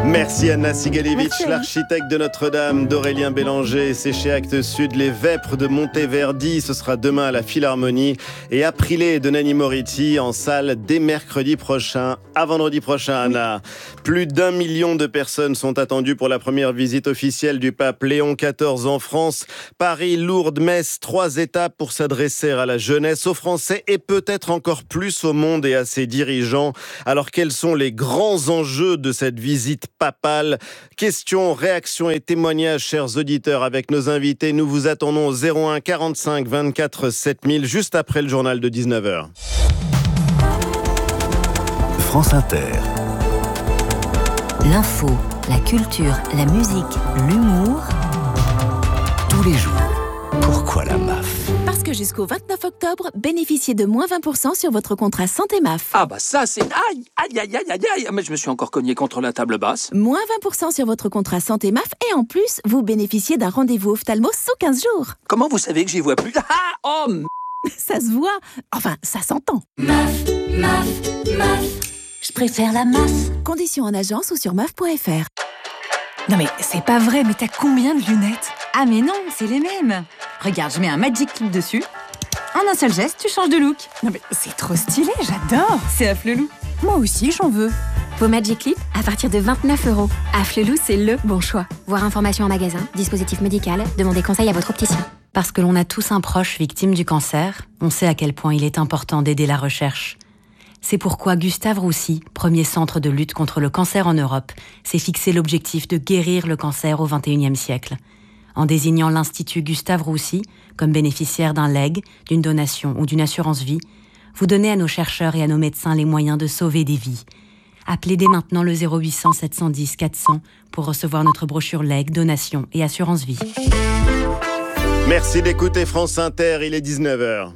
Merci Anna Sigalevitch, l'architecte de Notre-Dame, d'Aurélien Bélanger. C'est chez Actes Sud, Les Vêpres de Monteverdi. Ce sera demain à la Philharmonie. Et Aprile de Nanni Moretti en salle dès mercredi prochain, à vendredi prochain, Anna. Plus d'1 million de personnes sont attendues pour la première visite officielle du pape Léon XIV en France. Paris, Lourdes, Metz, 3 étapes pour s'adresser à la jeunesse, aux Français et peut-être encore plus au monde et à ses dirigeants. Alors quels sont les grands enjeux de cette visite papale? Questions, réactions et témoignages, chers auditeurs, avec nos invités. Nous vous attendons au 01 45 24 7000, juste après le journal de 19h. France Inter. L'info, la culture, la musique, l'humour. Tous les jours. Pourquoi la MAF? Parce que jusqu'au 29 octobre, bénéficiez de moins 20% sur votre contrat santé MAF. Ah bah ça c'est... Aïe. Mais je me suis encore cogné contre la table basse. Moins 20% sur votre contrat santé MAF et en plus, vous bénéficiez d'un rendez-vous ophtalmo sous 15 jours. Comment vous savez que j'y vois plus? Ça se voit. Enfin, ça s'entend. MAF. Je préfère la MAF. Conditions en agence ou sur maf.fr. Non mais c'est pas vrai, mais t'as combien de lunettes? Ah mais non, c'est les mêmes. Regarde, je mets un Magic Clip dessus. En un seul geste, tu changes de look. Non mais c'est trop stylé, j'adore. C'est Afflelou. Moi aussi, j'en veux. Vos Magic Clip à partir de 29 €. Afflelou, c'est le bon choix. Voir information en magasin, dispositif médical, demandez conseil à votre opticien. Parce que l'on a tous un proche victime du cancer, on sait à quel point il est important d'aider la recherche. C'est pourquoi Gustave Roussy, premier centre de lutte contre le cancer en Europe, s'est fixé l'objectif de guérir le cancer au XXIe siècle. En désignant l'Institut Gustave Roussy comme bénéficiaire d'un legs, d'une donation ou d'une assurance vie, vous donnez à nos chercheurs et à nos médecins les moyens de sauver des vies. Appelez dès maintenant le 0800 710 400 pour recevoir notre brochure legs, donation et assurance vie. Merci d'écouter France Inter, il est 19h.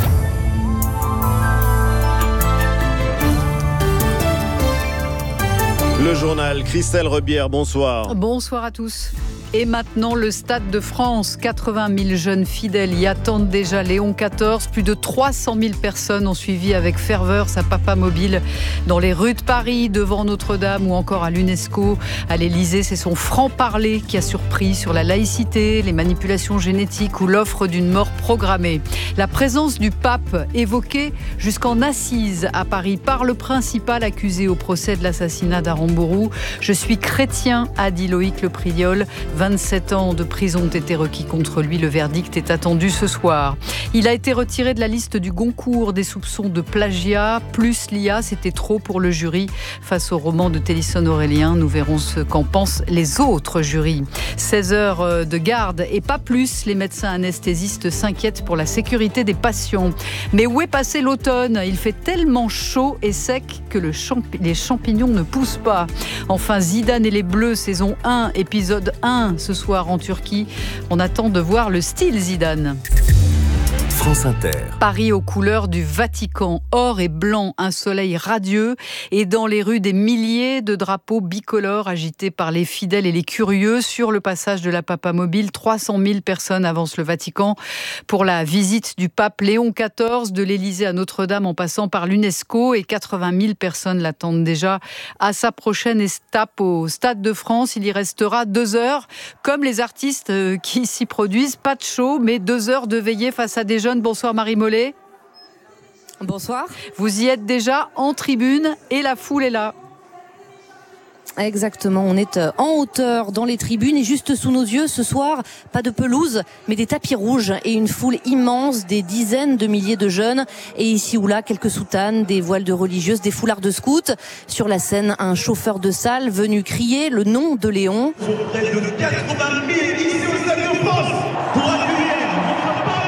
Le journal, Christelle Rebière, bonsoir. Bonsoir à tous. Et maintenant, le Stade de France. 80 000 jeunes fidèles y attendent déjà Léon XIV. Plus de 300 000 personnes ont suivi avec ferveur sa papa mobile dans les rues de Paris, devant Notre-Dame ou encore à l'UNESCO. À l'Élysée, c'est son franc-parler qui a surpris sur la laïcité, les manipulations génétiques ou l'offre d'une mort programmée. La présence du pape évoquée jusqu'en assises à Paris par le principal accusé au procès de l'assassinat d'Aramburu. Je suis chrétien, a dit Loïc Le Priol. 27 ans de prison ont été requis contre lui. Le verdict est attendu ce soir. Il a été retiré de la liste du Goncourt des soupçons de plagiat. Plus l'IA, c'était trop pour le jury. Face au roman de Télisson Aurélien, nous verrons ce qu'en pensent les autres jurys. 16 heures de garde et pas plus. Les médecins anesthésistes s'inquiètent pour la sécurité des patients. Mais où est passé l'automne? Il fait tellement chaud et sec que les champignons ne poussent pas. Enfin, Zidane et les Bleus, saison 1, épisode 1. Ce soir en Turquie, on attend de voir le style Zidane. France Inter. Paris aux couleurs du Vatican, or et blanc, un soleil radieux et dans les rues des milliers de drapeaux bicolores agités par les fidèles et les curieux. Sur le passage de la Papa Mobile, 300 000 personnes avancent le Vatican pour la visite du pape Léon XIV, de l'Élysée à Notre-Dame en passant par l'UNESCO, et 80 000 personnes l'attendent déjà à sa prochaine étape au Stade de France. Il y restera 2 heures, comme les artistes qui s'y produisent. Pas de show, mais 2 heures de veillée face à des jeunes. Bonsoir Marie Mollet. Bonsoir. Vous y êtes déjà en tribune et la foule est là. Exactement, on est en hauteur dans les tribunes et juste sous nos yeux ce soir, pas de pelouse mais des tapis rouges et une foule immense, des dizaines de milliers de jeunes et ici ou là quelques soutanes, des voiles de religieuses, des foulards de scouts. Sur la scène, un chauffeur de salle venu crier le nom de Léon. Près de 80 000 ici au Stade de France pour accueillir notre pape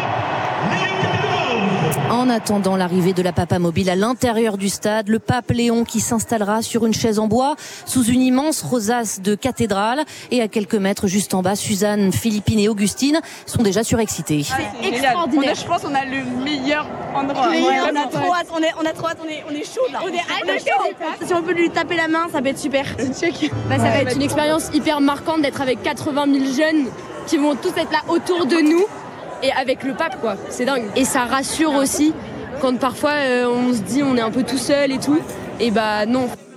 Léon XIV. En attendant l'arrivée de la Papa Mobile à l'intérieur du stade, le pape Léon qui s'installera sur une chaise en bois sous une immense rosace de cathédrale, et à quelques mètres juste en bas, Suzanne, Philippine et Augustine sont déjà surexcitées. C'est extraordinaire. Je pense qu'on a le meilleur endroit. On a trop hâte, on est chaud là. On est chaud. Si on peut lui taper la main, ça va être super. Ça va être une expérience hyper marquante d'être avec 80 000 jeunes qui vont tous être là autour de nous. Et avec le pape, quoi, c'est dingue. Et ça rassure aussi quand parfois on se dit on est un peu tout seul et tout. Et bah non.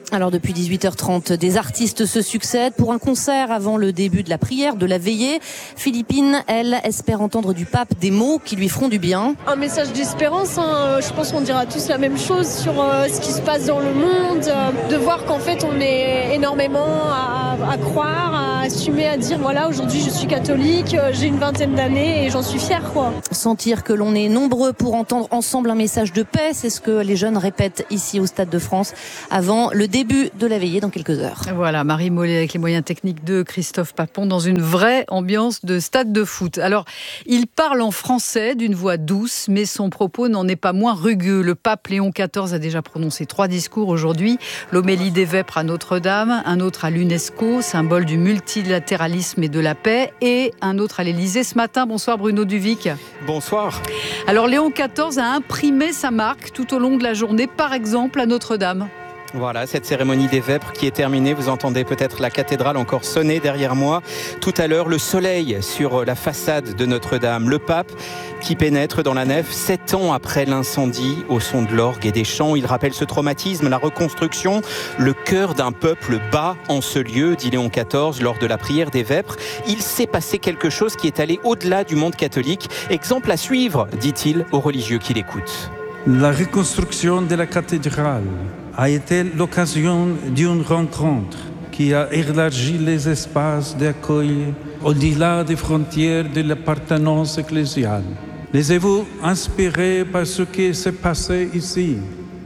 Alors depuis 18h30, des artistes se succèdent pour un concert avant le début de la prière, de la veillée. Philippine, elle, espère entendre du pape des mots qui lui feront du bien. Un message d'espérance, je pense qu'on dira tous la même chose sur ce qui se passe dans le monde, de voir qu'en fait on est énormément à croire, à assumer, à dire voilà, aujourd'hui je suis catholique, j'ai une 20aine d'années et j'en suis fière, quoi. Sentir que l'on est nombreux pour entendre ensemble un message de paix, c'est ce que les jeunes répètent ici au Stade de France avant le début de la veillée dans quelques heures. Voilà, Marie Mollet avec les moyens techniques de Christophe Papon dans une vraie ambiance de stade de foot. Alors, il parle en français d'une voix douce, mais son propos n'en est pas moins rugueux. Le pape Léon XIV a déjà prononcé 3 discours aujourd'hui. L'homélie des Vêpres à Notre-Dame, un autre à l'UNESCO, symbole du multilatéralisme et de la paix, et un autre à l'Élysée ce matin. Bonsoir Bruno Duvic. Bonsoir. Alors, Léon XIV a imprimé sa marque tout au long de la journée, par exemple à Notre-Dame. Voilà, cette cérémonie des Vêpres qui est terminée. Vous entendez peut-être la cathédrale encore sonner derrière moi. Tout à l'heure, le soleil sur la façade de Notre-Dame. Le pape qui pénètre dans la nef 7 ans après l'incendie au son de l'orgue et des chants. Il rappelle ce traumatisme, la reconstruction. Le cœur d'un peuple bat en ce lieu, dit Léon XIV, lors de la prière des Vêpres. Il s'est passé quelque chose qui est allé au-delà du monde catholique. Exemple à suivre, dit-il aux religieux qui l'écoutent. La reconstruction de la cathédrale a été l'occasion d'une rencontre qui a élargi les espaces d'accueil au-delà des frontières de l'appartenance ecclésiale. Laissez-vous inspirer par ce qui s'est passé ici.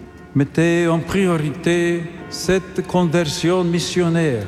Mettez en priorité cette conversion missionnaire.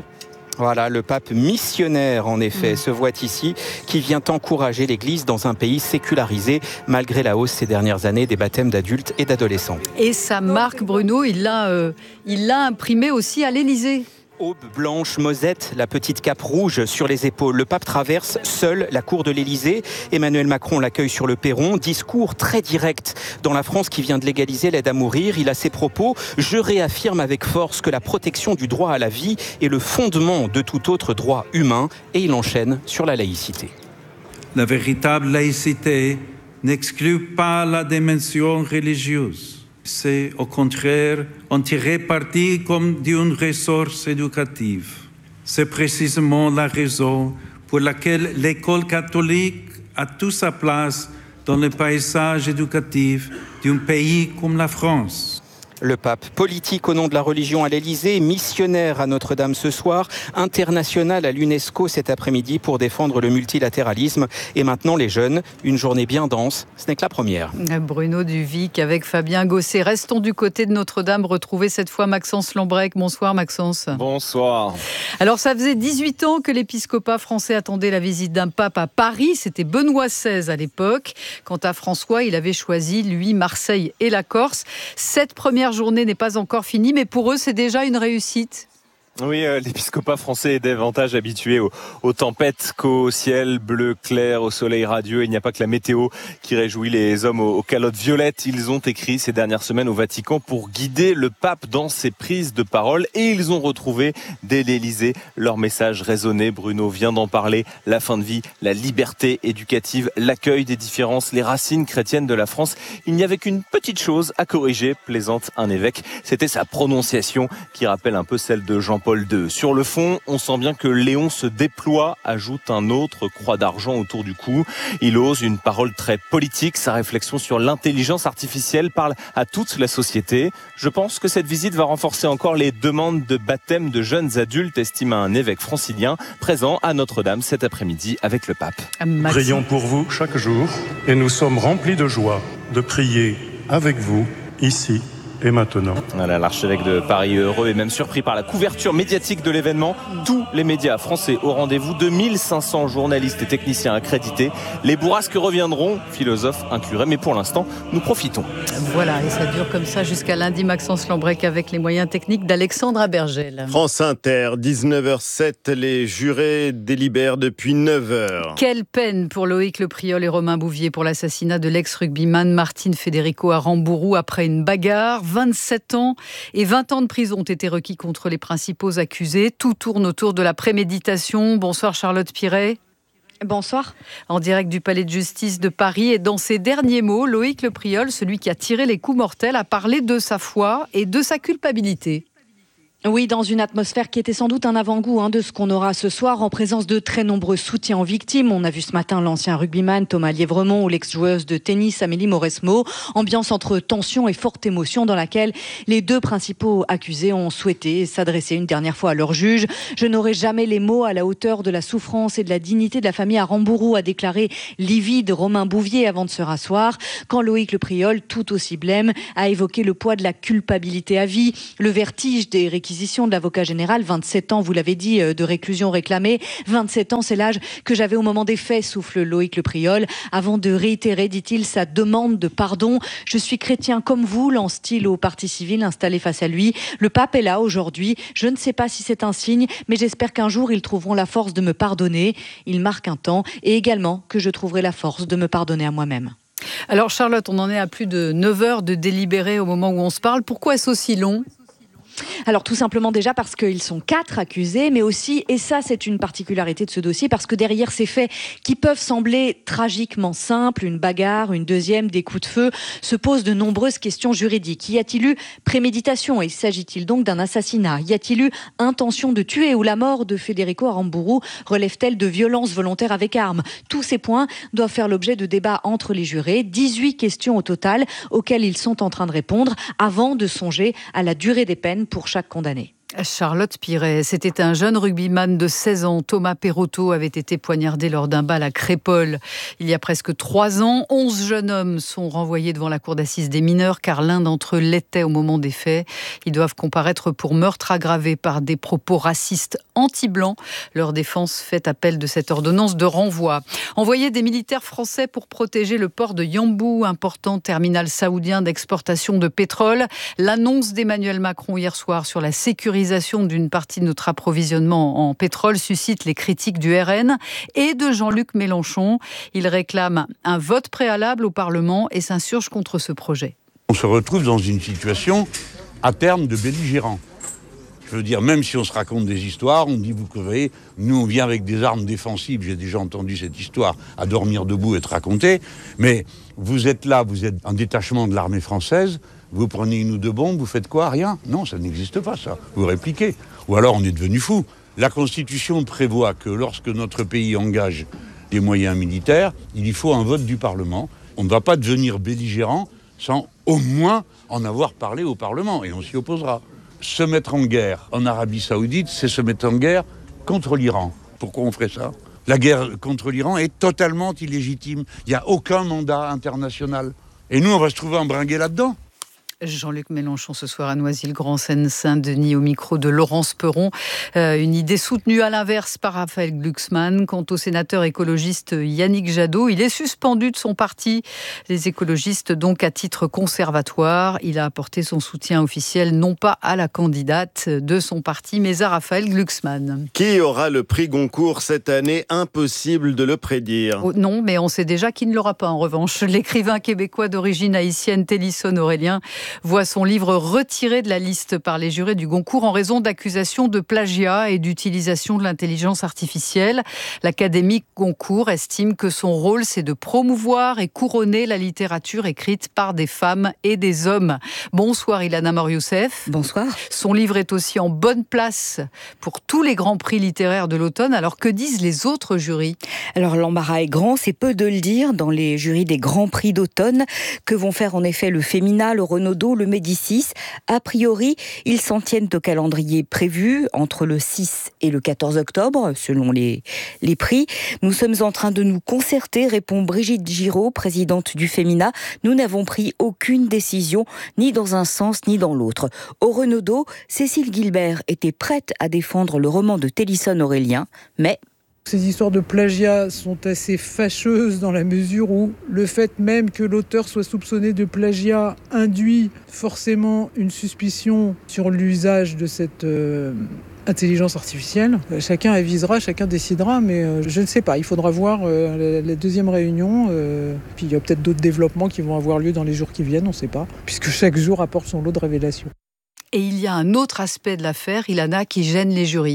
Voilà, le pape missionnaire, en effet, se voit ici, qui vient encourager l'Église dans un pays sécularisé, malgré la hausse ces dernières années des baptêmes d'adultes et d'adolescents. Et sa marque, Bruno, il l'a imprimée aussi à l'Élysée. Aube blanche, mosette, la petite cape rouge sur les épaules. Le pape traverse seul la cour de l'Élysée. Emmanuel Macron l'accueille sur le perron. Discours très direct dans la France qui vient de légaliser l'aide à mourir. Il a ses propos. Je réaffirme avec force que la protection du droit à la vie est le fondement de tout autre droit humain. Et il enchaîne sur la laïcité. La véritable laïcité n'exclut pas la dimension religieuse. C'est au contraire en tirer parti comme d'une ressource éducative. C'est précisément la raison pour laquelle l'école catholique a toute sa place dans le paysage éducatif d'un pays comme la France. Le pape, politique au nom de la religion à l'Élysée, missionnaire à Notre-Dame ce soir, international à l'UNESCO cet après-midi pour défendre le multilatéralisme. Et maintenant les jeunes, une journée bien dense, ce n'est que la première. Bruno Duvic avec Fabien Gosset. Restons du côté de Notre-Dame, retrouver cette fois Maxence Lambrec. Bonsoir Maxence. Bonsoir. Alors ça faisait 18 ans que l'épiscopat français attendait la visite d'un pape à Paris. C'était Benoît XVI à l'époque. Quant à François, il avait choisi, lui, Marseille et la Corse. Cette première journée n'est pas encore finie, mais pour eux, c'est déjà une réussite. Oui, l'épiscopat français est davantage habitué aux tempêtes qu'au ciel bleu clair, au soleil radieux. Il n'y a pas que la météo qui réjouit les hommes aux calottes violettes. Ils ont écrit ces dernières semaines au Vatican pour guider le pape dans ses prises de parole. Et ils ont retrouvé dès l'Élysée leur message raisonné. Bruno vient d'en parler. La fin de vie, la liberté éducative, l'accueil des différences, les racines chrétiennes de la France. Il n'y avait qu'une petite chose à corriger, plaisante un évêque. C'était sa prononciation qui rappelle un peu celle de Jean-Paul II. Sur le fond, on sent bien que Léon se déploie, ajoute un autre croix d'argent autour du cou. Il ose une parole très politique. Sa réflexion sur l'intelligence artificielle parle à toute la société. Je pense que cette visite va renforcer encore les demandes de baptême de jeunes adultes, estime un évêque francilien présent à Notre-Dame cet après-midi avec le pape. Prions pour vous chaque jour et nous sommes remplis de joie de prier avec vous ici et maintenant. Voilà, l'archevêque de Paris heureux et même surpris par la couverture médiatique de l'événement. Tous les médias français au rendez-vous, 2500 journalistes et techniciens accrédités. Les bourrasques reviendront, philosophes incluraient, mais pour l'instant, nous profitons. Voilà, et ça dure comme ça jusqu'à lundi. Maxence Lambrec avec les moyens techniques d'Alexandre Abergel. France Inter, 19h07, les jurés délibèrent depuis 9h. Quelle peine pour Loïc Le Priol et Romain Bouvier pour l'assassinat de l'ex-rugbyman Martine Federico à Rambourou après une bagarre. 27 ans et 20 ans de prison ont été requis contre les principaux accusés. Tout tourne autour de la préméditation. Bonsoir Charlotte Piret. Bonsoir. En direct du Palais de Justice de Paris. Et dans ses derniers mots, Loïc Le Priol, celui qui a tiré les coups mortels, a parlé de sa foi et de sa culpabilité. Oui, dans une atmosphère qui était sans doute un avant-goût de ce qu'on aura ce soir, en présence de très nombreux soutiens aux victimes. On a vu ce matin l'ancien rugbyman Thomas Lièvremont ou l'ex-joueuse de tennis Amélie Mauresmo. Ambiance entre tension et forte émotion dans laquelle les deux principaux accusés ont souhaité s'adresser une dernière fois à leur juge. Je n'aurai jamais les mots à la hauteur de la souffrance et de la dignité de la famille à Rambourou, a déclaré livide Romain Bouvier avant de se rasseoir. Quand Loïc Le Priol, tout aussi blême, a évoqué le poids de la culpabilité à vie, le vertige des réquisitions de l'avocat général, 27 ans, vous l'avez dit, de réclusion réclamée. 27 ans, c'est l'âge que j'avais au moment des faits, souffle Loïc Le Priol, avant de réitérer, dit-il, sa demande de pardon. Je suis chrétien comme vous, lance-t-il au parti civil installé face à lui. Le pape est là aujourd'hui. Je ne sais pas si c'est un signe, mais j'espère qu'un jour ils trouveront la force de me pardonner. Il marque un temps, et également que je trouverai la force de me pardonner à moi-même. Alors Charlotte, on en est à plus de 9 heures de délibéré au moment où on se parle. Pourquoi est-ce aussi long ? Alors tout simplement déjà parce qu'ils sont 4 accusés, mais aussi, et ça c'est une particularité de ce dossier, parce que derrière ces faits qui peuvent sembler tragiquement simples, une bagarre, une deuxième, des coups de feu, se posent de nombreuses questions juridiques. Y a-t-il eu préméditation et s'agit-il donc d'un assassinat ? Y a-t-il eu intention de tuer ou la mort de Federico Aramburu relève-t-elle de violence volontaire avec arme ? Tous ces points doivent faire l'objet de débats entre les jurés. 18 questions au total auxquelles ils sont en train de répondre avant de songer à la durée des peines pour chaque condamné. Charlotte Piret, c'était un jeune rugbyman de 16 ans. Thomas Perotto avait été poignardé lors d'un bal à Crépol il y a presque 3 ans. 11 jeunes hommes sont renvoyés devant la cour d'assises des mineurs car l'un d'entre eux l'était au moment des faits. Ils doivent comparaître pour meurtre aggravé par des propos racistes anti-blancs. Leur défense fait appel de cette ordonnance de renvoi. Envoyer des militaires français pour protéger le port de Yanbu, important terminal saoudien d'exportation de pétrole. L'annonce d'Emmanuel Macron hier soir sur la sécurité d'une partie de notre approvisionnement en pétrole suscite les critiques du RN et de Jean-Luc Mélenchon. Il réclame un vote préalable au Parlement et s'insurge contre ce projet. On se retrouve dans une situation à terme de belligérants. Je veux dire, même si on se raconte des histoires, on dit, vous voyez, nous on vient avec des armes défensives, j'ai déjà entendu cette histoire à dormir debout être racontée, mais vous êtes là, vous êtes un détachement de l'armée française, vous prenez une ou deux bombes, vous faites quoi ? Rien ? Non, ça n'existe pas, ça. Vous répliquez. Ou alors on est devenu fou. La Constitution prévoit que lorsque notre pays engage des moyens militaires, il y faut un vote du Parlement. On ne va pas devenir belligérant sans au moins en avoir parlé au Parlement, et on s'y opposera. Se mettre en guerre en Arabie Saoudite, c'est se mettre en guerre contre l'Iran. Pourquoi on ferait ça ? La guerre contre l'Iran est totalement illégitime. Il n'y a aucun mandat international. Et nous, on va se trouver embringués là-dedans. Jean-Luc Mélenchon ce soir à Noisy-le-Grand, Seine-Saint-Denis, au micro de Laurence Perron. Une idée soutenue à l'inverse par Raphaël Glucksmann. Quant au sénateur écologiste Yannick Jadot, il est suspendu de son parti. Les écologistes donc à titre conservatoire. Il a apporté son soutien officiel non pas à la candidate de son parti, mais à Raphaël Glucksmann. Qui aura le prix Goncourt cette année ? Impossible de le prédire. Oh, non, mais on sait déjà qui ne l'aura pas en revanche. L'écrivain québécois d'origine haïtienne Télisson Aurélien voit son livre retiré de la liste par les jurés du Goncourt en raison d'accusations de plagiat et d'utilisation de l'intelligence artificielle. L'Académie Goncourt estime que son rôle, c'est de promouvoir et couronner la littérature écrite par des femmes et des hommes. Bonsoir Ilana Mor-Youssef. Bonsoir. Son livre est aussi en bonne place pour tous les grands prix littéraires de l'automne. Alors que disent les autres jurys ? Alors l'embarras est grand, c'est peu de le dire, dans les jurys des grands prix d'automne, que vont faire en effet le Femina, le Renaudot, le Médicis. A priori, ils s'en tiennent au calendrier prévu entre le 6 et le 14 octobre, selon les prix. Nous sommes en train de nous concerter, répond Brigitte Giraud, présidente du Femina. Nous n'avons pris aucune décision, ni dans un sens ni dans l'autre. Au Renaudot, Cécile Gilbert était prête à défendre le roman de Télisson Aurélien, mais... Ces histoires de plagiat sont assez fâcheuses dans la mesure où le fait même que l'auteur soit soupçonné de plagiat induit forcément une suspicion sur l'usage de cette intelligence artificielle. Chacun avisera, chacun décidera, mais je ne sais pas. Il faudra voir la deuxième réunion. Puis il y a peut-être d'autres développements qui vont avoir lieu dans les jours qui viennent, on ne sait pas, puisque chaque jour apporte son lot de révélations. Et il y a un autre aspect de l'affaire, Ilana, qui gêne les jurys.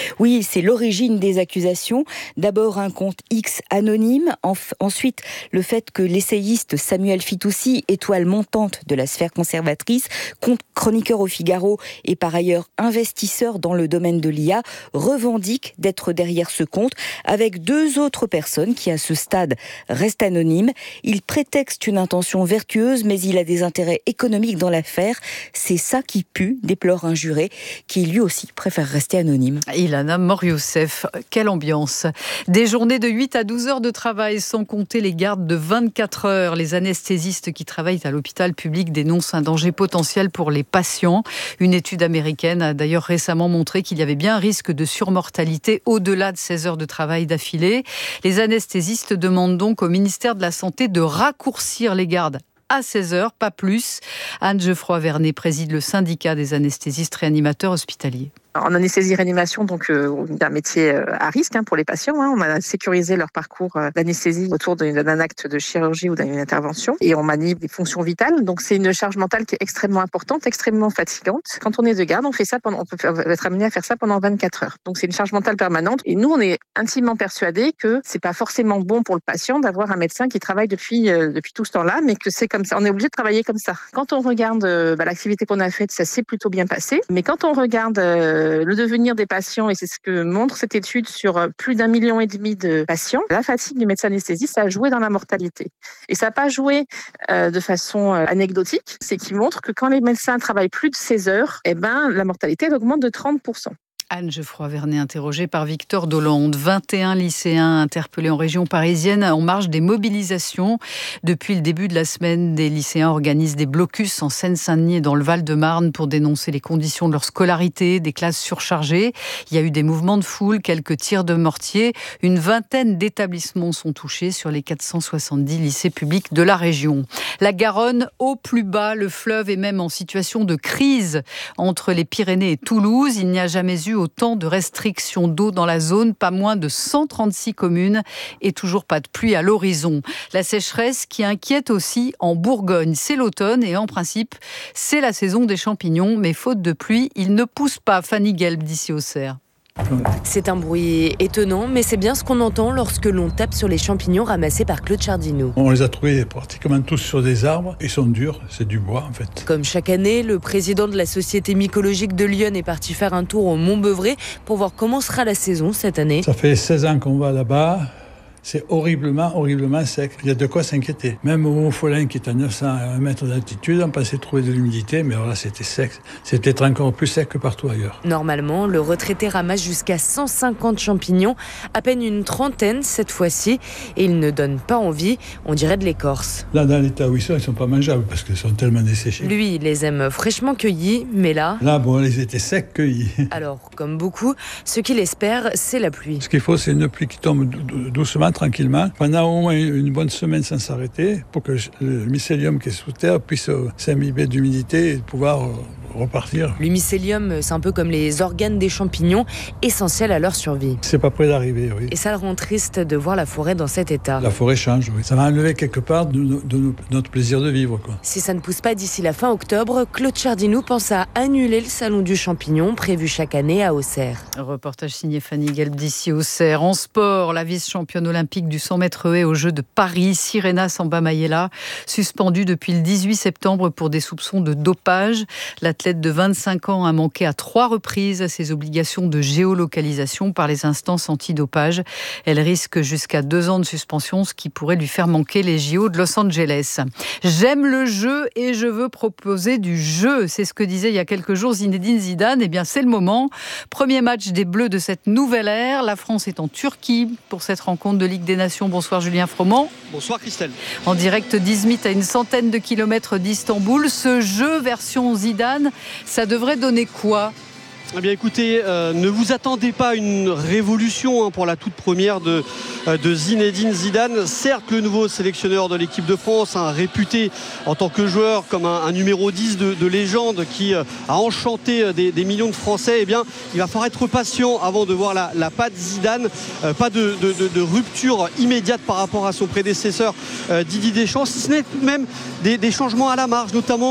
Oui, c'est l'origine des accusations. D'abord un compte X anonyme, ensuite le fait que l'essayiste Samuel Fitoussi, étoile montante de la sphère conservatrice, chroniqueur au Figaro et par ailleurs investisseur dans le domaine de l'IA, revendique d'être derrière ce compte avec 2 autres personnes qui à ce stade restent anonymes. Il prétexte une intention vertueuse mais il a des intérêts économiques dans l'affaire. C'est ça qui pue, déplore un juré qui lui aussi préfère rester anonyme. Ilana Mor-Youssef, quelle ambiance. Des journées de 8 à 12 heures de travail sans compter les gardes de 24 heures. Les anesthésistes qui travaillent à l'hôpital public dénoncent un danger potentiel pour les patients. Une étude américaine a d'ailleurs récemment montré qu'il y avait bien un risque de surmortalité au-delà de 16 heures de travail d'affilée. Les anesthésistes demandent donc au ministère de la Santé de raccourcir les gardes à 16 heures, pas plus. Anne Geoffroy-Vernet préside le syndicat des anesthésistes réanimateurs hospitaliers. En anesthésie-réanimation, donc un métier à risque pour les patients. On a sécurisé leur parcours d'anesthésie autour d'un acte de chirurgie ou d'une intervention et on manie des fonctions vitales. Donc c'est une charge mentale qui est extrêmement importante, extrêmement fatigante. Quand on est de garde, on peut être amené à faire ça pendant 24 heures. Donc c'est une charge mentale permanente et nous on est intimement persuadés que c'est pas forcément bon pour le patient d'avoir un médecin qui travaille depuis tout ce temps-là, mais que c'est comme ça. On est obligé de travailler comme ça. Quand on regarde l'activité qu'on a faite, ça s'est plutôt bien passé. Mais quand on regarde le devenir des patients, et c'est ce que montre cette étude sur plus d'1,5 million de patients, la fatigue du médecin anesthésiste, ça a joué dans la mortalité. Et ça n'a pas joué de façon anecdotique, c'est qu'il montre que quand les médecins travaillent plus de 16 heures, la mortalité augmente de 30%. Anne Geoffroy-Vernet, interrogée par Victor Dolande. 21 lycéens interpellés en région parisienne en marge des mobilisations. Depuis le début de la semaine, des lycéens organisent des blocus en Seine-Saint-Denis et dans le Val-de-Marne pour dénoncer les conditions de leur scolarité, des classes surchargées. Il y a eu des mouvements de foule, quelques tirs de mortier. Une vingtaine d'établissements sont touchés sur les 470 lycées publics de la région. La Garonne, au plus bas, le fleuve est même en situation de crise entre les Pyrénées et Toulouse. Il n'y a jamais eu autant de restrictions d'eau dans la zone, pas moins de 136 communes et toujours pas de pluie à l'horizon. La sécheresse qui inquiète aussi en Bourgogne. C'est l'automne et en principe, c'est la saison des champignons, mais faute de pluie, ils ne poussent pas. Fanny Gelb d'ici Auxerre. C'est un bruit étonnant, mais c'est bien ce qu'on entend lorsque l'on tape sur les champignons ramassés par Claude Chardino. On les a trouvés pratiquement tous sur des arbres. Ils sont durs, c'est du bois en fait. Comme chaque année, le président de la Société mycologique de Lyon est parti faire un tour au Mont-Beuvray pour voir comment sera la saison cette année. Ça fait 16 ans qu'on va là-bas. C'est horriblement sec. Il y a de quoi s'inquiéter. Même au Mont-Folin, qui est à 900 mètres d'altitude, on pensait trouver de l'humidité, mais alors là, c'était sec. C'était peut-être encore plus sec que partout ailleurs. Normalement, le retraité ramasse jusqu'à 150 champignons, à peine une trentaine cette fois-ci, et ils ne donnent pas envie, on dirait de l'écorce. Là, dans l'état où ils sont pas mangeables, parce qu'ils sont tellement desséchés. Lui, il les aime fraîchement cueillis, mais là... Là, ils étaient secs cueillis. Alors, comme beaucoup, ce qu'il espère, c'est la pluie. Ce qu'il faut, c'est une pluie qui tombe doucement, tranquillement, pendant au moins une bonne semaine sans s'arrêter, pour que le mycélium qui est sous terre puisse s'imbiber d'humidité et pouvoir repartir. Le mycélium, c'est un peu comme les organes des champignons, essentiels à leur survie. C'est pas près d'arriver, oui. Et ça le rend triste de voir la forêt dans cet état. La forêt change, oui. Ça va enlever quelque part de notre plaisir de vivre, quoi. Si ça ne pousse pas d'ici la fin octobre, Claude Chardino pense à annuler le salon du champignon prévu chaque année à Auxerre. Reportage signé Fanny Gelb d'ici Auxerre. En sport, la vice-championne olympique du 100 mètres haies aux Jeux de Paris, Sirena Samba-Mayela, suspendue depuis le 18 septembre pour des soupçons de dopage. L'athlète de 25 ans a manqué à 3 reprises à ses obligations de géolocalisation par les instances antidopage. Elle risque jusqu'à 2 ans de suspension, ce qui pourrait lui faire manquer les JO de Los Angeles. J'aime le jeu et je veux proposer du jeu. C'est ce que disait il y a quelques jours Zinedine Zidane. Eh bien, c'est le moment. Premier match des Bleus de cette nouvelle ère. La France est en Turquie pour cette rencontre de Ligue des Nations. Bonsoir Julien Froment. Bonsoir Christelle. En direct d'Izmit, à une centaine de kilomètres d'Istanbul. Ce jeu version Zidane, ça devrait donner quoi ? Eh bien écoutez, ne vous attendez pas à une révolution pour la toute première de Zinedine Zidane. Certes, le nouveau sélectionneur de l'équipe de France, réputé en tant que joueur comme un numéro 10 de légende qui a enchanté des millions de Français, eh bien, il va falloir être patient avant de voir la patte Zidane. Pas de rupture immédiate par rapport à son prédécesseur Didier Deschamps, si ce n'est même des changements à la marge, notamment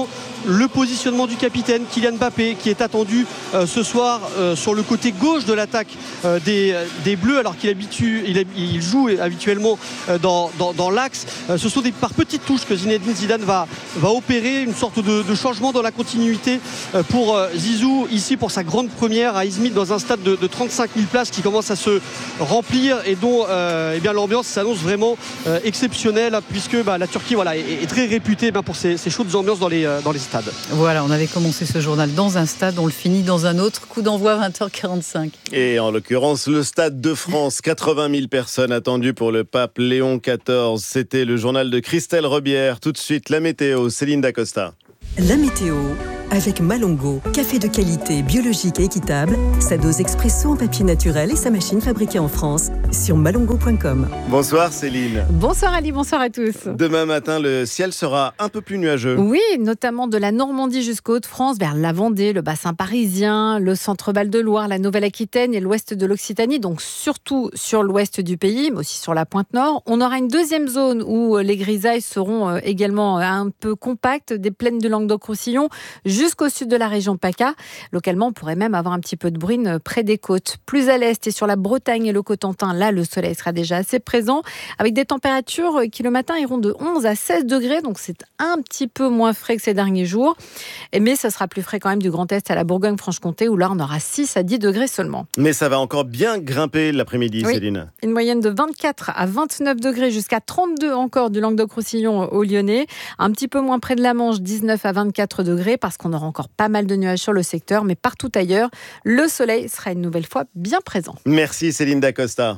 le positionnement du capitaine Kylian Mbappé qui est attendu ce soir sur le côté gauche de l'attaque des Bleus, alors il joue habituellement dans l'axe. Ce sont par petites touches que Zinedine Zidane va opérer une sorte de changement dans la continuité pour Zizou, ici pour sa grande première à Izmit, dans un stade de 35 000 places qui commence à se remplir et dont l'ambiance s'annonce vraiment exceptionnelle, puisque la Turquie est très réputée pour ses chaudes ambiances dans les stades. Voilà, on avait commencé ce journal dans un stade, on le finit dans un autre. Coup d'envoi 20h45. Et en l'occurrence, le Stade de France, 80 000 personnes attendues pour le pape Léon XIV. C'était le journal de Christelle Rebière. Tout de suite, la météo, Céline Dacosta. La météo avec Malongo, café de qualité, biologique et équitable, sa dose expresso en papier naturel et sa machine fabriquée en France sur malongo.com. Bonsoir Céline. Bonsoir Ali, bonsoir à tous. Demain matin, le ciel sera un peu plus nuageux. Oui, notamment de la Normandie jusqu'aux Hauts-de-France, vers la Vendée, le bassin parisien, le centre-Val de Loire, la Nouvelle-Aquitaine et l'ouest de l'Occitanie, donc surtout sur l'ouest du pays, mais aussi sur la pointe nord. On aura une deuxième zone où les grisailles seront également un peu compactes, des plaines de Languedoc-Roussillon jusqu'au sud de la région PACA. Localement, on pourrait même avoir un petit peu de bruine près des côtes. Plus à l'est et sur la Bretagne et le Cotentin, là, le soleil sera déjà assez présent, avec des températures qui le matin iront de 11 à 16 degrés, donc c'est un petit peu moins frais que ces derniers jours. Mais ça sera plus frais quand même du Grand Est à la Bourgogne-Franche-Comté, où là, on aura 6 à 10 degrés seulement. Mais ça va encore bien grimper l'après-midi, oui. Céline. Une moyenne de 24 à 29 degrés, jusqu'à 32 encore du Languedoc-Roussillon au Lyonnais. Un petit peu moins près de la Manche, 19 à 24 degrés, parce qu'on aura encore pas mal de nuages sur le secteur, mais partout ailleurs, le soleil sera une nouvelle fois bien présent. Merci Céline Dacosta.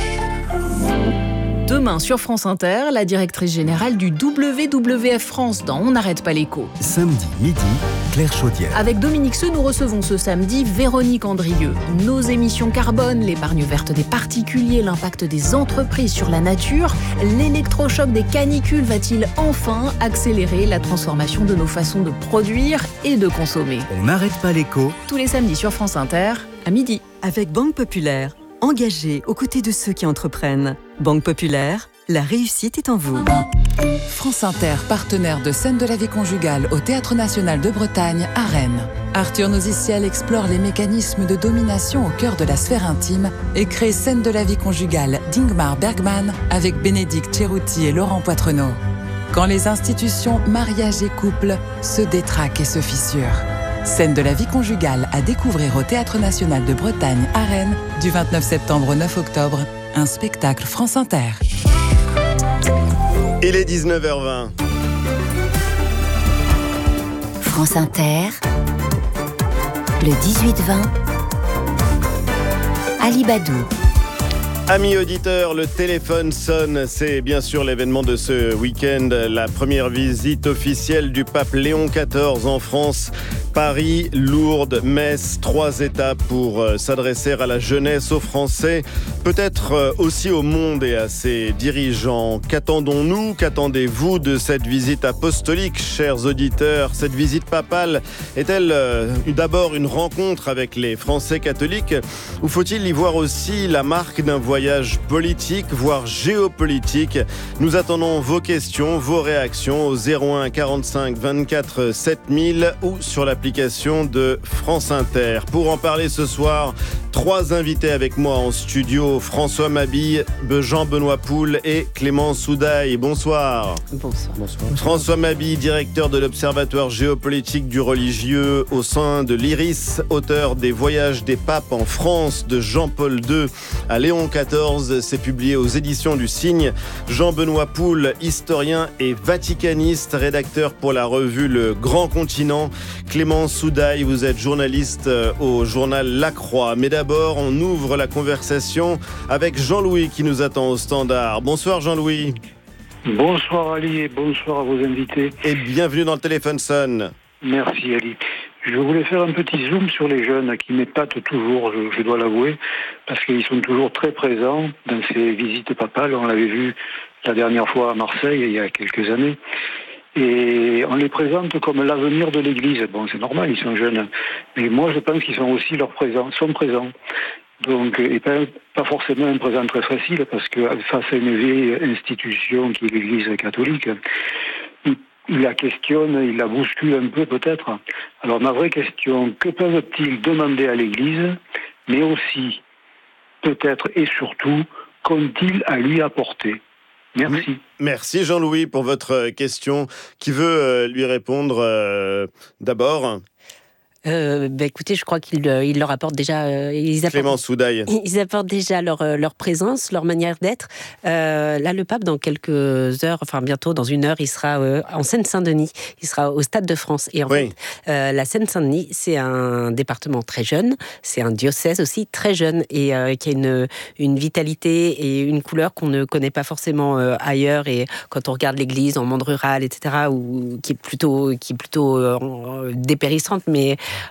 Demain sur France Inter, la directrice générale du WWF France dans On n'arrête pas l'écho. Samedi midi, Claire Chaudière. Avec Dominique Seux, nous recevons ce samedi Véronique Andrieux. Nos émissions carbone, l'épargne verte des particuliers, l'impact des entreprises sur la nature, l'électrochoc des canicules va-t-il enfin accélérer la transformation de nos façons de produire et de consommer ? On n'arrête pas l'écho. Tous les samedis sur France Inter, à midi. Avec Banque Populaire, engagée aux côtés de ceux qui entreprennent. Banque Populaire, la réussite est en vous. France Inter, partenaire de Scènes de la vie conjugale au Théâtre National de Bretagne à Rennes. Arthur Noziciel explore les mécanismes de domination au cœur de la sphère intime et crée Scènes de la vie conjugale d'Ingmar Bergman avec Bénédicte Cerutti et Laurent Poitrenaud. Quand les institutions, mariage et couple se détraquent et se fissurent. Scène de la vie conjugale à découvrir au Théâtre National de Bretagne à Rennes du 29 septembre au 9 octobre. Un spectacle France Inter. Il est 19h20. France Inter, le 18-20, Ali Badou. Amis auditeurs, le téléphone sonne. C'est bien sûr l'événement de ce week-end, la première visite officielle du pape Léon XIV en France. Paris, Lourdes, Metz, 3 étapes pour s'adresser à la jeunesse, aux Français, peut-être aussi au monde et à ses dirigeants. Qu'attendons-nous, qu'attendez-vous de cette visite apostolique, chers auditeurs ? Cette visite papale est-elle d'abord une rencontre avec les Français catholiques, ou faut-il y voir aussi la marque d'un voyage politique, voire géopolitique ? Nous attendons vos questions, vos réactions au 01 45 24 7000 ou sur l'application de France Inter. Pour en parler ce soir, 3 invités avec moi en studio, François Mabille, Jean-Benoît Poul et Clément Soudaille. Bonsoir. Bonsoir. François Mabille, directeur de l'Observatoire géopolitique du religieux au sein de l'IRIS, auteur des Voyages des papes en France de Jean-Paul II à Léon XIV, c'est publié aux éditions du Cygne. Jean-Benoît Poul, historien et vaticaniste, rédacteur pour la revue Le Grand Continent. Clément Soudaille, vous êtes journaliste au journal La Croix. Mais d'abord, on ouvre la conversation avec Jean-Louis qui nous attend au standard. Bonsoir Jean-Louis. Bonsoir Ali et bonsoir à vos invités. Et bienvenue dans le téléphone sonne. Merci Ali. Je voulais faire un petit zoom sur les jeunes qui m'épatent toujours, je dois l'avouer, parce qu'ils sont toujours très présents dans ces visites papales. On l'avait vu la dernière fois à Marseille, il y a quelques années. Et on les présente comme l'avenir de l'Église. Bon, c'est normal, ils sont jeunes. Mais moi, je pense qu'ils sont aussi sont présents. Donc, et pas forcément un présent très facile, parce que face à une vieille institution qui est l'Église catholique, il la questionne, il la bouscule un peu peut-être. Alors ma vraie question, que peuvent-ils demander à l'Église, mais aussi, peut-être et surtout, qu'ont-ils à lui apporter ? Merci. Merci Jean-Louis pour votre question. Qui veut lui répondre d'abord ? Écoutez, je crois qu'ils leur apportent déjà. Clémence Soudaille. Ils apportent déjà leur présence, leur manière d'être. Là, le pape, dans quelques heures, enfin bientôt, dans 1 heure, il sera en Seine-Saint-Denis. Il sera au Stade de France. Et en fait, la Seine-Saint-Denis, c'est un département très jeune. C'est un diocèse aussi très jeune et qui a une vitalité et une couleur qu'on ne connaît pas forcément ailleurs. Et quand on regarde l'église en monde rural, etc., qui est plutôt dépérissante, mais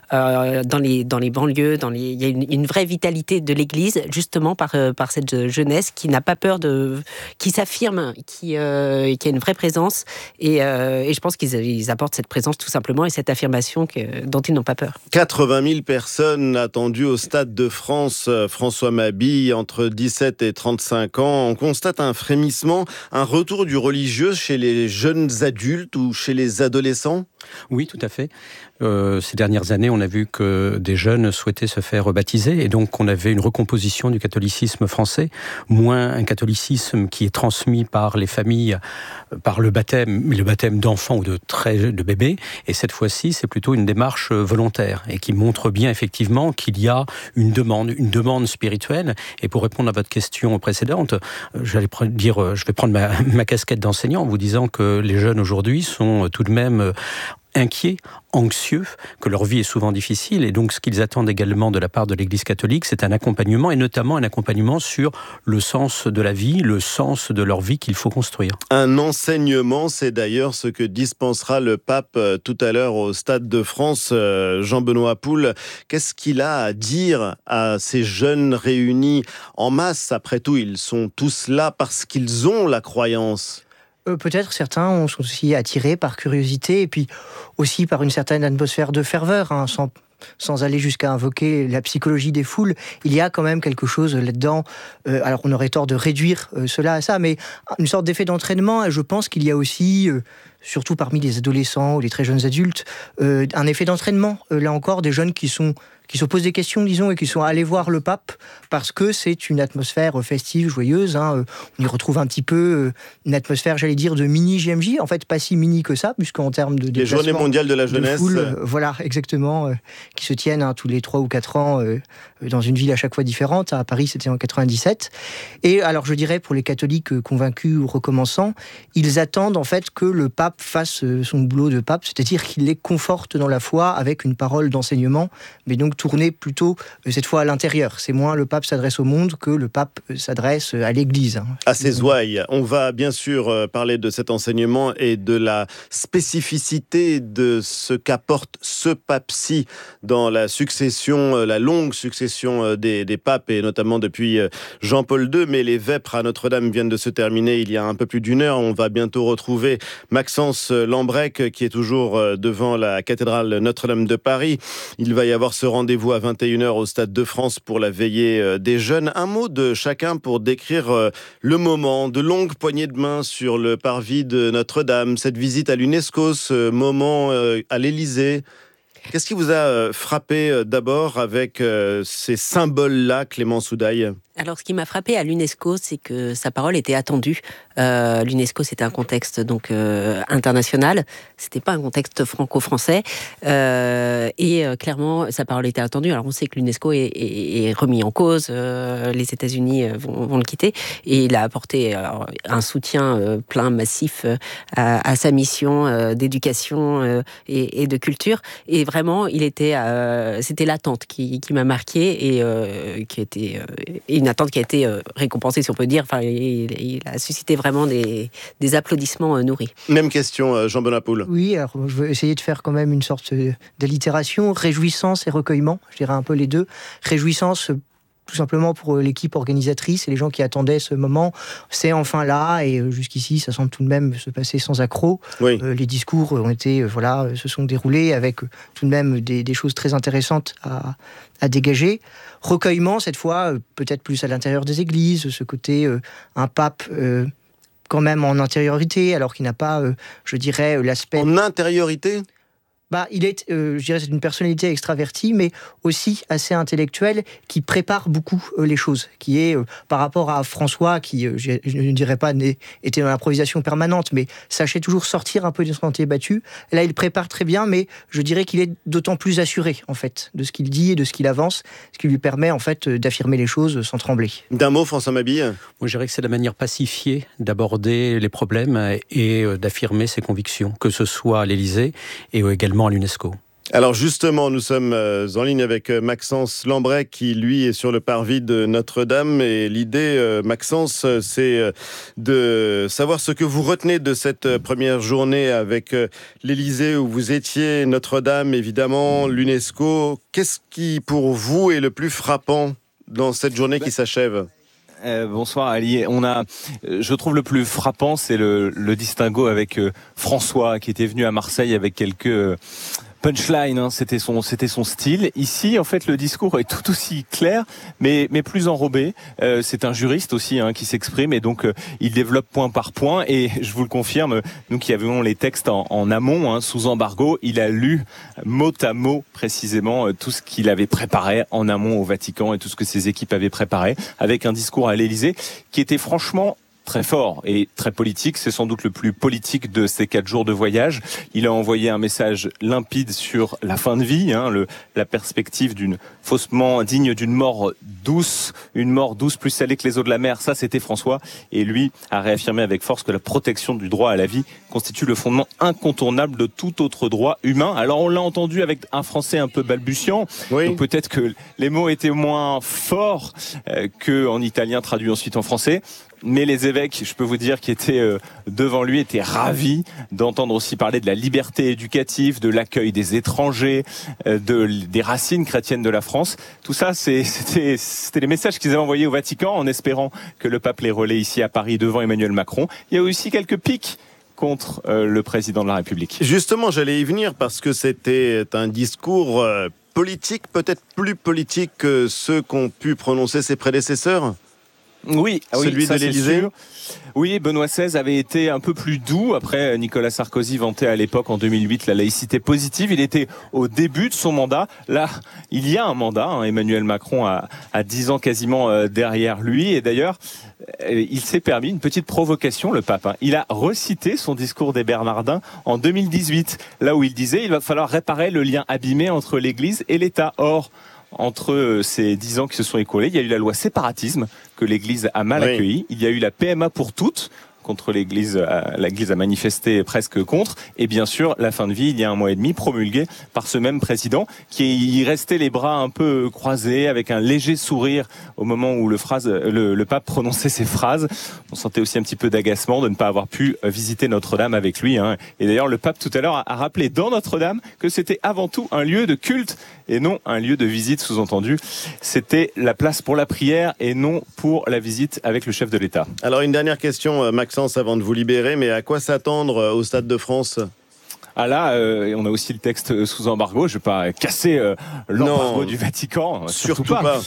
dans les banlieues, il y a une vraie vitalité de l'Église, justement par cette jeunesse qui n'a pas peur qui s'affirme, qui a une vraie présence, et je pense qu'ils apportent cette présence tout simplement et cette affirmation dont ils n'ont pas peur. 80 000 personnes attendues au Stade de France, François Mabille, entre 17 et 35 ans. On constate un frémissement, un retour du religieux chez les jeunes adultes ou chez les adolescents ? Oui, tout à fait. Ces dernières années, on a vu que des jeunes souhaitaient se faire baptiser et donc on avait une recomposition du catholicisme français, moins un catholicisme qui est transmis par les familles, par le baptême d'enfants ou de bébés. Et cette fois-ci, c'est plutôt une démarche volontaire et qui montre bien effectivement qu'il y a une demande spirituelle. Et pour répondre à votre question précédente, je vais prendre ma casquette d'enseignant en vous disant que les jeunes aujourd'hui sont tout de même inquiets, anxieux, que leur vie est souvent difficile, et donc ce qu'ils attendent également de la part de l'Église catholique, c'est un accompagnement, et notamment un accompagnement sur le sens de la vie, le sens de leur vie qu'il faut construire. Un enseignement, c'est d'ailleurs ce que dispensera le pape tout à l'heure au Stade de France. Jean-Benoît Poul, qu'est-ce qu'il a à dire à ces jeunes réunis en masse ? Après tout, ils sont tous là parce qu'ils ont la croyance. Peut-être certains sont aussi attirés par curiosité et puis aussi par une certaine atmosphère de ferveur, hein, sans aller jusqu'à invoquer la psychologie des foules. Il y a quand même quelque chose là-dedans. Alors on aurait tort de réduire cela à ça, mais une sorte d'effet d'entraînement. Et je pense qu'il y a aussi, surtout parmi les adolescents ou les très jeunes adultes, un effet d'entraînement. Là encore, des jeunes qui se posent des questions, disons, et qui sont allés voir le pape parce que c'est une atmosphère festive, joyeuse. Hein. On y retrouve un petit peu une atmosphère, j'allais dire, de mini-JMJ. En fait, pas si mini que ça, puisqu'en termes de les Journées mondiales de la jeunesse. Foule, voilà, exactement, qui se tiennent tous les 3 ou 4 ans dans une ville à chaque fois différente. À Paris, c'était en 97. Et alors, je dirais, pour les catholiques convaincus ou recommençants, ils attendent en fait que le pape fasse son boulot de pape, c'est-à-dire qu'il les conforte dans la foi avec une parole d'enseignement, mais donc tourner plutôt cette fois à l'intérieur. C'est moins le pape s'adresse au monde que le pape s'adresse à l'Église. À ses ouailles. On va bien sûr parler de cet enseignement et de la spécificité de ce qu'apporte ce pape-ci dans la longue succession des papes, et notamment depuis Jean-Paul II. Mais les vêpres à Notre-Dame viennent de se terminer il y a un peu plus d'1 heure. On va bientôt retrouver Maxence Lambrec qui est toujours devant la cathédrale Notre-Dame de Paris. Il va y avoir ce rendez-vous à 21h au Stade de France pour la veillée des jeunes. Un mot de chacun pour décrire le moment, de longues poignées de main sur le parvis de Notre-Dame, cette visite à l'UNESCO, ce moment à l'Élysée. Qu'est-ce qui vous a frappé d'abord avec ces symboles-là, Clémence Soudaille ? Alors, ce qui m'a frappé à l'UNESCO, c'est que sa parole était attendue. L'UNESCO, c'était un contexte donc international. C'était pas un contexte franco-français. Et clairement, sa parole était attendue. Alors, on sait que l'UNESCO est remis en cause. Les États-Unis vont le quitter. Et il a apporté un soutien plein, massif à sa mission d'éducation et de culture. Et vraiment, c'était l'attente qui m'a marquée et qui était une attente qui a été récompensée, si on peut dire. Enfin, il a suscité vraiment des applaudissements nourris. Même question, Jean-Benoît Poul. Oui, alors je vais essayer de faire quand même une sorte d'allitération. Réjouissance et recueillement, je dirais un peu les deux. Réjouissance, tout simplement pour l'équipe organisatrice et les gens qui attendaient ce moment. C'est enfin là, et jusqu'ici, ça semble tout de même se passer sans accroc. Oui. Les discours se sont déroulés avec tout de même des choses très intéressantes à dégager. Recueillement, cette fois, peut-être plus à l'intérieur des églises, ce côté un pape quand même en intériorité, alors qu'il n'a pas, je dirais, l'aspect... En intériorité ? Il est, je dirais, c'est une personnalité extravertie, mais aussi assez intellectuelle, qui prépare beaucoup les choses, qui est, par rapport à François, qui, je ne dirais pas, était dans l'improvisation permanente, mais sachait toujours sortir un peu des sentiers battus. Là, il prépare très bien, mais je dirais qu'il est d'autant plus assuré, en fait, de ce qu'il dit et de ce qu'il avance, ce qui lui permet, en fait, d'affirmer les choses sans trembler. D'un mot, François Mabille ? Moi, je dirais que c'est la manière pacifiée d'aborder les problèmes et d'affirmer ses convictions, que ce soit à l'Élysée et également à l'UNESCO. Alors justement, nous sommes en ligne avec Maxence Lambrecq qui, lui, est sur le parvis de Notre-Dame. Et l'idée, Maxence, c'est de savoir ce que vous retenez de cette première journée avec l'Élysée où vous étiez, Notre-Dame, évidemment, l'UNESCO. Qu'est-ce qui, pour vous, est le plus frappant dans cette journée qui s'achève ? Bonsoir Ali. Je trouve le plus frappant, c'est le distinguo avec François qui était venu à Marseille avec quelques punchline, c'était son style. Ici, en fait, le discours est tout aussi clair, mais plus enrobé. C'est un juriste aussi qui s'exprime et donc il développe point par point. Et je vous le confirme, nous qui avions les textes en amont, sous embargo, il a lu mot à mot précisément tout ce qu'il avait préparé en amont au Vatican et tout ce que ses équipes avaient préparé, avec un discours à l'Élysée qui était franchement très fort et très politique. C'est sans doute le plus politique de ces 4 jours de voyage. Il a envoyé un message limpide sur la fin de vie, la perspective d'une faussement digne d'une mort douce, une mort douce plus salée que les eaux de la mer. Ça, c'était François. Et lui a réaffirmé avec force que la protection du droit à la vie constitue le fondement incontournable de tout autre droit humain. Alors, on l'a entendu avec un français un peu balbutiant. Oui. Donc, peut-être que les mots étaient moins forts qu'en italien traduit ensuite en français. Mais les évêques, je peux vous dire, qui étaient devant lui, étaient ravis d'entendre aussi parler de la liberté éducative, de l'accueil des étrangers, des racines chrétiennes de la France. Tout ça, c'était les messages qu'ils avaient envoyés au Vatican en espérant que le pape les relaie ici à Paris devant Emmanuel Macron. Il y a aussi quelques pics contre le président de la République. Justement, j'allais y venir parce que c'était un discours politique, peut-être plus politique que ceux qu'ont pu prononcer ses prédécesseurs. Oui, celui de l'Élysée. Oui, Benoît XVI avait été un peu plus doux. Après, Nicolas Sarkozy vantait à l'époque, en 2008, la laïcité positive. Il était au début de son mandat. Là, il y a un mandat. Emmanuel Macron a 10 ans quasiment derrière lui. Et d'ailleurs, il s'est permis une petite provocation, le pape. Il a recité son discours des Bernardins en 2018, là où il disait il va falloir réparer le lien abîmé entre l'Église et l'État. Or, entre ces 10 ans qui se sont écoulés, il y a eu la loi séparatisme que l'Église a mal accueillie. Il y a eu la PMA pour toutes, contre l'Église a manifesté presque contre, et bien sûr la fin de vie il y a 1 mois et demi promulguée par ce même président qui restait les bras un peu croisés avec un léger sourire au moment où le pape prononçait ses phrases. On sentait aussi un petit peu d'agacement de ne pas avoir pu visiter Notre-Dame avec lui. Et d'ailleurs le pape tout à l'heure a rappelé dans Notre-Dame que c'était avant tout un lieu de culte et non un lieu de visite, sous-entendu. C'était la place pour la prière et non pour la visite avec le chef de l'État. Alors une dernière question, Maxence, avant de vous libérer, mais à quoi s'attendre au Stade de France ? Ah là, on a aussi le texte sous embargo. Je vais pas casser l'embargo du Vatican, surtout pas.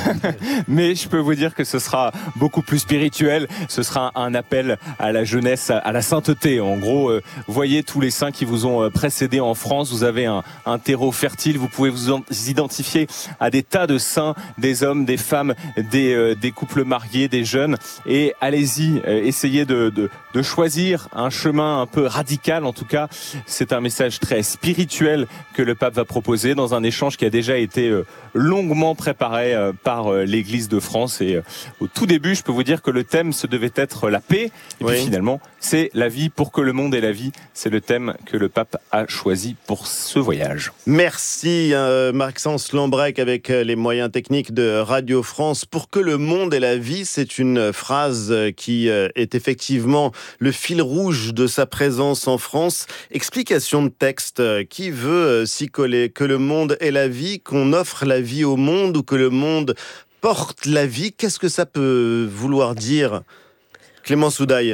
Mais je peux vous dire que ce sera beaucoup plus spirituel. Ce sera un appel à la jeunesse, à la sainteté. En gros, voyez tous les saints qui vous ont précédé en France. Vous avez un terreau fertile. Vous pouvez vous identifier à des tas de saints, des hommes, des femmes, des couples mariés, des jeunes. Et allez-y, essayez de choisir un chemin un peu radical. En tout cas, c'est un message très spirituel que le pape va proposer dans un échange qui a déjà été longuement préparé par l'Église de France. Et au tout début, je peux vous dire que le thème, ce devait être la paix. Et puis finalement, c'est la vie pour que le monde ait la vie. C'est le thème que le pape a choisi pour ce voyage. Merci Maxence Lambrecq avec les moyens techniques de Radio France. Pour que le monde ait la vie, c'est une phrase qui est effectivement le fil rouge de sa présence en France. Explication de texte, qui veut s'y coller? Que le monde ait la vie, qu'on offre la vie au monde ou que le monde porte la vie? Qu'est-ce que ça peut vouloir dire? Clément Soudaille.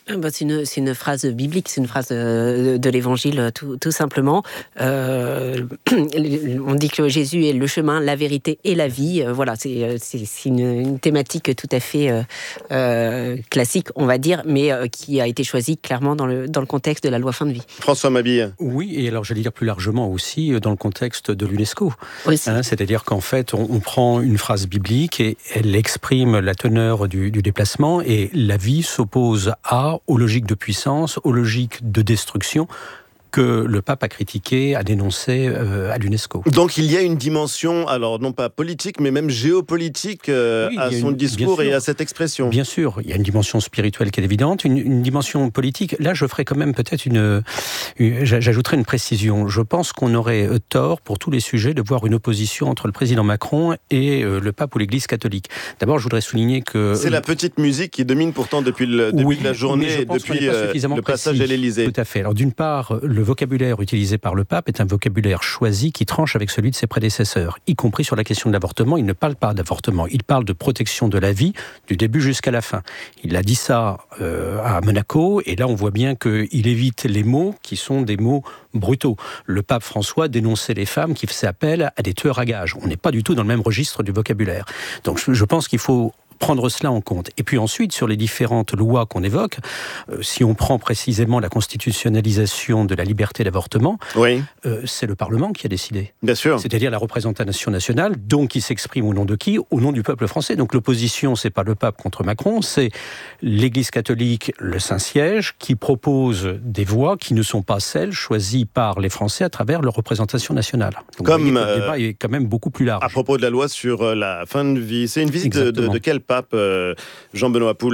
C'est une phrase biblique, c'est une phrase de l'Évangile, tout simplement. On dit que Jésus est le chemin, la vérité et la vie. Voilà, c'est une thématique tout à fait classique, on va dire, mais qui a été choisie clairement dans le contexte de la loi fin de vie. François Mabille. Oui, et alors j'allais dire plus largement aussi dans le contexte de l'UNESCO. C'est-à-dire qu'en fait, on prend une phrase biblique et elle exprime la teneur du déplacement, et la vie s'oppose aux logiques de puissance, aux logiques de destruction que le pape a critiqué, a dénoncé à l'UNESCO. Donc il y a une dimension, alors non pas politique, mais même géopolitique à son discours et à cette expression. Bien sûr, il y a une dimension spirituelle qui est évidente, une dimension politique. Là, je ferai quand même peut-être j'ajouterai une précision. Je pense qu'on aurait tort, pour tous les sujets, de voir une opposition entre le président Macron et le pape ou l'Église catholique. D'abord, je voudrais souligner que... C'est la petite musique qui domine pourtant depuis la journée et depuis le passage à l'Élysée. Tout à fait. Alors d'une part, le vocabulaire utilisé par le pape est un vocabulaire choisi qui tranche avec celui de ses prédécesseurs, y compris sur la question de l'avortement. Il ne parle pas d'avortement, il parle de protection de la vie du début jusqu'à la fin. Il a dit ça à Monaco, et là on voit bien qu'il évite les mots qui sont des mots brutaux. Le pape François dénonçait les femmes qui faisaient appel à des tueurs à gages. On n'est pas du tout dans le même registre du vocabulaire. Donc je pense qu'il faut prendre cela en compte. Et puis ensuite, sur les différentes lois qu'on évoque, si on prend précisément la constitutionnalisation de la liberté d'avortement, c'est le Parlement qui a décidé. Bien sûr. C'est-à-dire la représentation nationale, donc qui s'exprime au nom de qui ? Au nom du peuple français. Donc l'opposition, c'est pas le pape contre Macron, c'est l'Église catholique, le Saint-Siège, qui propose des voies qui ne sont pas celles choisies par les Français à travers leur représentation nationale. Donc le débat est quand même beaucoup plus large. À propos de la loi sur la fin de vie, c'est une visite de quel pape, Jean-Benoît Poul ?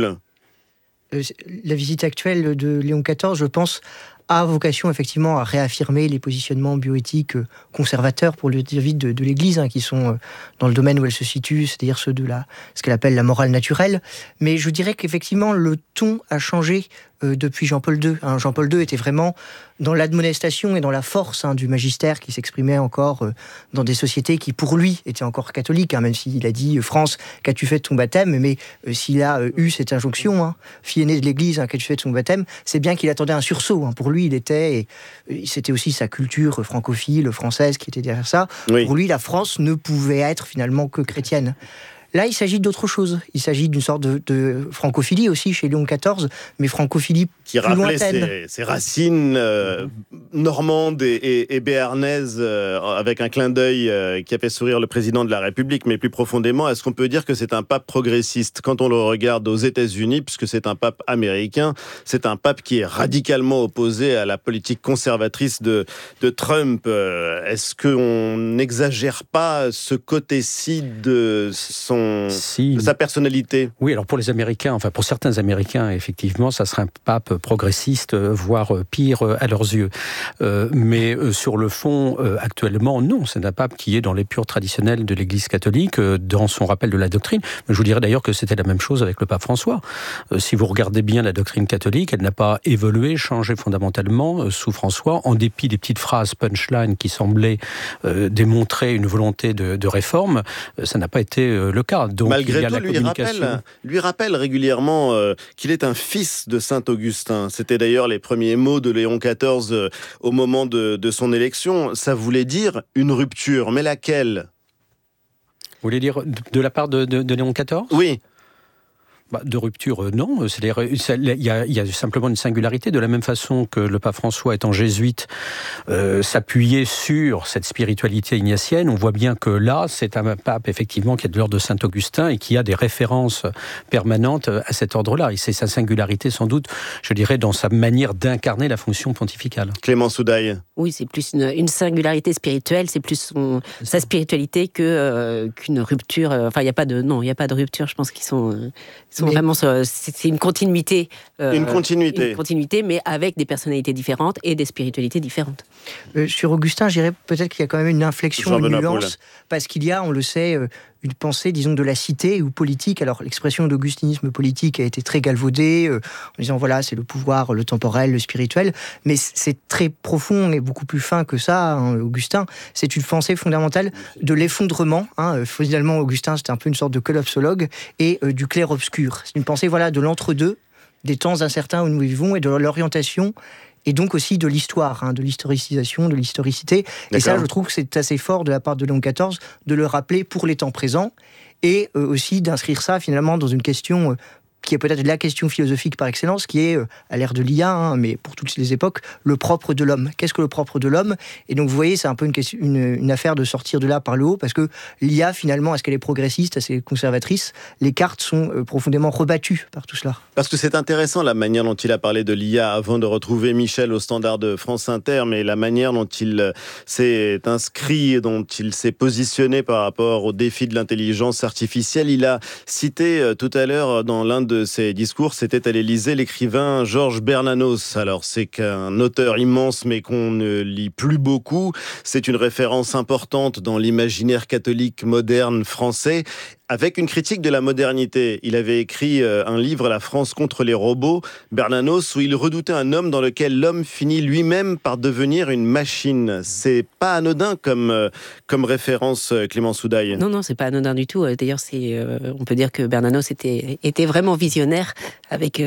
La visite actuelle de Léon XIV, je pense, a vocation effectivement à réaffirmer les positionnements bioéthiques conservateurs, pour le dire vite, de l'Église, qui sont dans le domaine où elle se situe, c'est-à-dire ceux de ce qu'elle appelle la morale naturelle. Mais je dirais qu'effectivement, le ton a changé depuis Jean-Paul II. Jean-Paul II était vraiment dans l'admonestation et dans la force du magistère qui s'exprimait encore dans des sociétés qui, pour lui, étaient encore catholiques, même s'il a dit « France, qu'as-tu fait de ton baptême ?» Mais s'il a eu cette injonction, fille aînée de l'Église, qu'as-tu fait de son baptême ? C'est bien qu'il attendait un sursaut. Pour lui, c'était aussi sa culture francophile, française, qui était derrière ça. Oui. Pour lui, la France ne pouvait être finalement que chrétienne. Là, il s'agit d'autre chose. Il s'agit d'une sorte de francophilie aussi chez Léon XIV, mais francophilie qui plus lointaine. Rappelait ses racines normandes et béarnaises, avec un clin d'œil qui a fait sourire le président de la République. Mais plus profondément, est-ce qu'on peut dire que c'est un pape progressiste ? Quand on le regarde aux États-Unis, puisque c'est un pape américain, c'est un pape qui est radicalement opposé à la politique conservatrice de Trump. Est-ce qu'on n'exagère pas ce côté-ci de sa personnalité ? Oui, alors pour les Américains, pour certains Américains, effectivement, ça serait un pape progressiste, voire pire à leurs yeux. Mais sur le fond, actuellement, non, c'est un pape qui est dans l'épure traditionnelle de l'Église catholique, dans son rappel de la doctrine. Mais je vous dirais d'ailleurs que c'était la même chose avec le pape François. Si vous regardez bien la doctrine catholique, elle n'a pas évolué, changé fondamentalement sous François, en dépit des petites phrases punchline qui semblaient démontrer une volonté de réforme. Ça n'a pas été le cas. Donc, malgré tout, lui rappelle régulièrement qu'il est un fils de Saint-Augustin. C'était d'ailleurs les premiers mots de Léon XIV au moment de son élection. Ça voulait dire une rupture, mais laquelle ? Vous voulez dire de la part de Léon XIV ? Oui. De rupture, non. Il y a simplement une singularité. De la même façon que le pape François, étant jésuite, s'appuyait sur cette spiritualité ignatienne, on voit bien que là, c'est un pape, effectivement, qui est de l'ordre de Saint-Augustin et qui a des références permanentes à cet ordre-là. Et c'est sa singularité, sans doute, je dirais, dans sa manière d'incarner la fonction pontificale. Clément Soudaille. Oui, c'est plus une singularité spirituelle, c'est plus sa spiritualité qu'une rupture. Il n'y a pas de rupture, je pense qu'ils sont vraiment, c'est une continuité. Une continuité, mais avec des personnalités différentes et des spiritualités différentes. Sur Augustin, je dirais peut-être qu'il y a quand même une inflexion, une nuance, parce qu'il y a, on le sait, une pensée, disons, de la cité ou politique. Alors, l'expression d'augustinisme politique a été très galvaudée, en disant, voilà, c'est le pouvoir, le temporel, le spirituel, mais c'est très profond et beaucoup plus fin que ça, Augustin. C'est une pensée fondamentale de l'effondrement. Finalement, Augustin, c'était un peu une sorte de collapsologue, et du clair-obscur. C'est une pensée, de l'entre-deux, des temps incertains où nous vivons et de l'orientation, et donc aussi de l'histoire, de l'historicisation, de l'historicité. Et ça, je trouve que c'est assez fort de la part de Léon XIV de le rappeler pour les temps présents, et aussi d'inscrire ça finalement dans une question qui est peut-être la question philosophique par excellence, qui est, à l'ère de l'IA, mais pour toutes les époques, le propre de l'homme. Qu'est-ce que le propre de l'homme ? Et donc, vous voyez, c'est un peu une affaire de sortir de là par le haut, parce que l'IA, finalement, est-ce qu'elle est progressiste, est-ce qu'elle est conservatrice ? Les cartes sont profondément rebattues par tout cela. Parce que c'est intéressant la manière dont il a parlé de l'IA avant de retrouver Michel au standard de France Inter, mais la manière dont il s'est inscrit, dont il s'est positionné par rapport au défi de l'intelligence artificielle. Il a cité tout à l'heure dans l'un de ses discours, c'était à l'Élysée, l'écrivain Georges Bernanos. Alors c'est qu'un auteur immense mais qu'on ne lit plus beaucoup. C'est une référence importante dans l'imaginaire catholique moderne français, avec une critique de la modernité. Il avait écrit un livre, La France contre les robots, Bernanos, où il redoutait un homme dans lequel l'homme finit lui-même par devenir une machine. C'est pas anodin comme référence, Clément Soudaille. Non, c'est pas anodin du tout. D'ailleurs, on peut dire que Bernanos était vraiment visionnaire avec